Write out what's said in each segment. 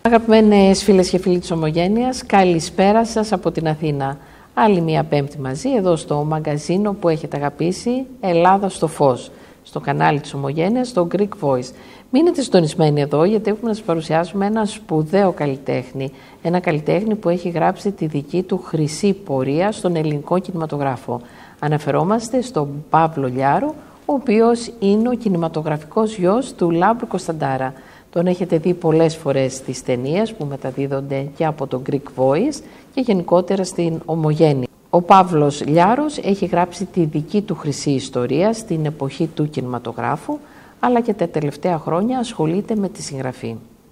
Αγαπημένες φίλες και φίλοι της Ομογένειας, καλησπέρα σας από την Αθήνα. Άλλη μία Πέμπτη μαζί εδώ στο μαγκαζίνο που έχετε αγαπήσει, Ελλάδα στο φως, στο κανάλι της Ομογένειας, στο Greek Voice. Μείνετε συντονισμένοι εδώ, γιατί έχουμε να σας παρουσιάσουμε ένα σπουδαίο καλλιτέχνη. Ένα καλλιτέχνη που έχει γράψει τη δική του χρυσή πορεία στον ελληνικό κινηματογράφο. Αναφερόμαστε στον Παύλο Λιάρο, ο οποίος είναι ο κινηματογραφικός γιος του Λάμπρου Κωνσταντάρα. Τον έχετε δει πολλές φορές στις ταινίες που μεταδίδονται και από το Greek Voice και γενικότερα στην Ομογένεια. Ο Παύλος Λιάρος έχει γράψει τη δική του χρυσή ιστορία στην εποχή του κινηματογράφου, αλλά και τα τελευταία χρόνια ασχολείται με τη συγγραφή.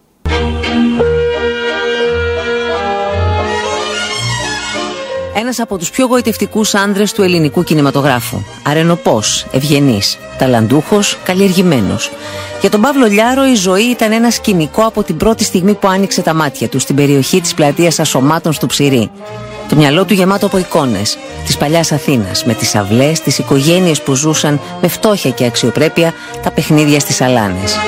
Ένας από τους πιο γοητευτικούς άνδρες του ελληνικού κινηματογράφου. Αρενοπός, ευγενής, ταλαντούχος, καλλιεργημένος. Για τον Παύλο Λιάρο η ζωή ήταν ένα σκηνικό από την πρώτη στιγμή που άνοιξε τα μάτια του στην περιοχή της πλατείας Ασωμάτων στο Ψηρή. Το μυαλό του γεμάτο από εικόνες της παλιάς Αθήνας, με τις αυλές, τις οικογένειες που ζούσαν με φτώχεια και αξιοπρέπεια, τα παιχνίδια στις σαλάνες.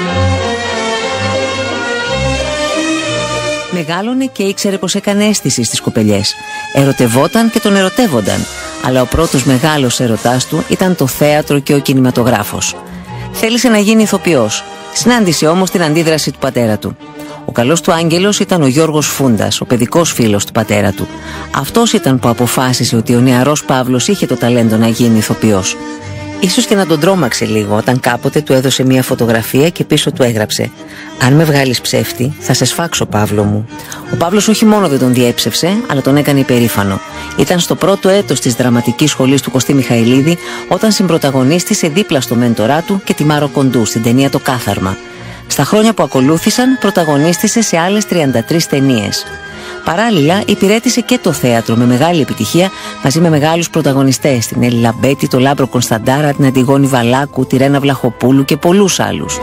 Μεγάλωνε και ήξερε πως έκανε αίσθηση στις κοπελιές. Ερωτευόταν και τον ερωτεύονταν, αλλά ο πρώτος μεγάλος ερωτάς του ήταν το θέατρο και ο κινηματογράφος. Θέλησε να γίνει ηθοποιός. Συνάντησε όμως την αντίδραση του πατέρα του. Ο καλός του άγγελος ήταν ο Γιώργος Φούντας, ο παιδικός φίλος του πατέρα του. Αυτός ήταν που αποφάσισε ότι ο νεαρός Παύλος είχε το ταλέντο να γίνει ηθοποιός. Ίσως και να τον τρόμαξε λίγο όταν κάποτε του έδωσε μια φωτογραφία και πίσω του έγραψε: «Αν με βγάλεις ψεύτη, θα σε σφάξω, Παύλο μου». Ο Παύλος όχι μόνο δεν τον διέψευσε, αλλά τον έκανε υπερήφανο. Ήταν στο πρώτο έτος της δραματικής σχολής του Κωστή Μιχαηλίδη, όταν συμπρωταγωνίστησε δίπλα στο μέντορά του και τη Μάρο Κοντού στην ταινία «Το Κάθαρμα». Στα χρόνια που ακολούθησαν, πρωταγωνίστησε σε άλλες 33 ταινίες. Παράλληλα, υπηρέτησε και το θέατρο με μεγάλη επιτυχία μαζί με μεγάλους πρωταγωνιστές, την Έλλη Λαμπέτη, τον Λάμπρο Κωνσταντάρα, την Αντιγόνη Βαλάκου, τη Ρένα Βλαχοπούλου και πολλούς άλλους.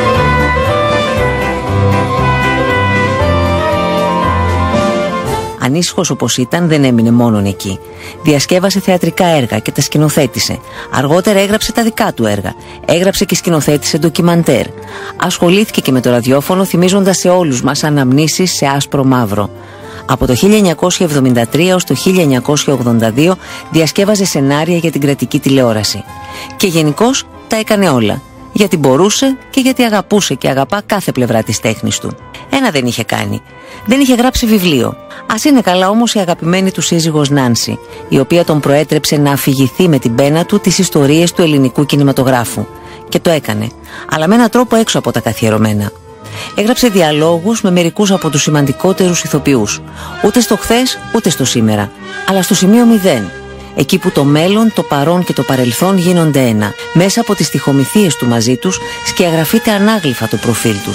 Ανήσυχος όπως ήταν, δεν έμεινε μόνον εκεί. Διασκεύασε θεατρικά έργα και τα σκηνοθέτησε. Αργότερα έγραψε τα δικά του έργα. Έγραψε και σκηνοθέτησε ντοκιμαντέρ. Ασχολήθηκε και με το ραδιόφωνο, θυμίζοντας σε όλους μας αναμνήσεις σε άσπρο μαύρο. Από το 1973 ως το 1982 διασκεύαζε σενάρια για την κρατική τηλεόραση. Και γενικώς τα έκανε όλα. Γιατί μπορούσε και γιατί αγαπούσε και αγαπά κάθε πλευρά της τέχνης του. Ένα δεν είχε κάνει. Δεν είχε γράψει βιβλίο. Ας είναι καλά όμως η αγαπημένη του σύζυγος Νάνση, η οποία τον προέτρεψε να αφηγηθεί με την πένα του τις ιστορίες του ελληνικού κινηματογράφου. Και το έκανε, αλλά με έναν τρόπο έξω από τα καθιερωμένα. Έγραψε διαλόγους με μερικούς από τους σημαντικότερους ηθοποιούς. Ούτε στο χθες, ούτε στο σήμερα, αλλά στο σημείο 0. Εκεί που το μέλλον, το παρόν και το παρελθόν γίνονται ένα. Μέσα από τις στιχομυθίες του μαζί τους σκιαγραφείται ανάγλυφα το προφίλ τους.